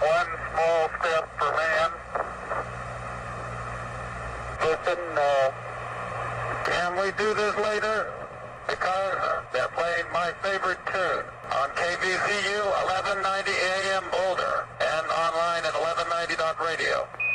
One small step for man. Listen, can we do this later? Because they're playing my favorite tune on KVCU 1190 AM Boulder and online at 1190.radio.